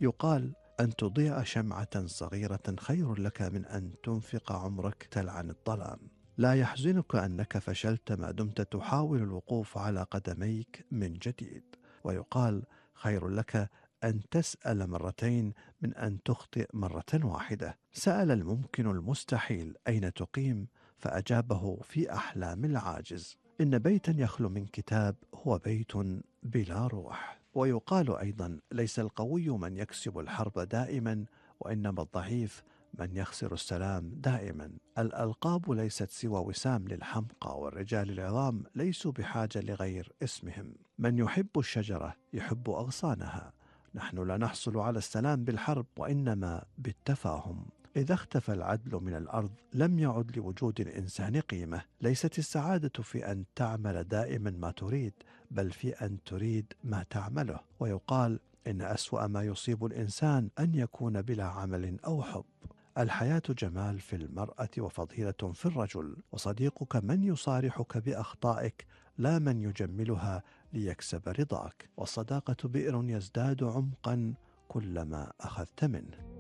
يقال: أن تضيء شمعة صغيرة خير لك من أن تنفق عمرك تلعن الظلام. لا يحزنك أنك فشلت ما دمت تحاول الوقوف على قدميك من جديد. ويقال: خير لك أن تسأل مرتين من أن تخطئ مرة واحدة. سأل الممكن المستحيل: أين تقيم؟ فأجابه: في أحلام العاجز. إن بيتا يخلو من كتاب هو بيت بلا روح. ويقال أيضا: ليس القوي من يكسب الحرب دائما، وإنما الضعيف من يخسر السلام دائما. الألقاب ليست سوى وسام للحمقى، والرجال العظام ليسوا بحاجة لغير اسمهم. من يحب الشجرة يحب أغصانها. نحن لا نحصل على السلام بالحرب، وإنما بالتفاهم. إذا اختفى العدل من الأرض لم يعد لوجود الإنسان قيمة. ليست السعادة في أن تعمل دائما ما تريد، بل في أن تريد ما تعمله. ويقال: إن أسوأ ما يصيب الإنسان أن يكون بلا عمل أو حب. الحياة جمال في المرأة وفضيلة في الرجل، وصديقك من يصارحك بأخطائك لا من يجملها ليكسب رضاك. والصداقة بئر يزداد عمقا كلما أخذت منه.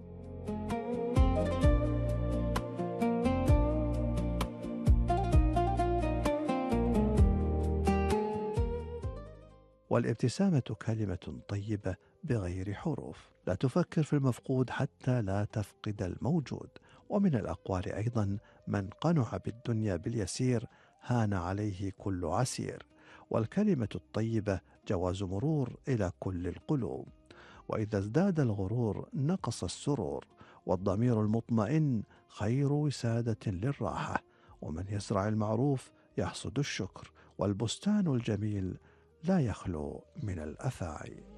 والابتسامة كلمة طيبة بغير حروف. لا تفكر في المفقود حتى لا تفقد الموجود. ومن الأقوال أيضا: من قنع بالدنيا باليسير هان عليه كل عسير. والكلمة الطيبة جواز مرور إلى كل القلوب. وإذا ازداد الغرور نقص السرور. والضمير المطمئن خير وسادة للراحة. ومن يزرع المعروف يحصد الشكر. والبستان الجميل لا يخلو من الأفاعي.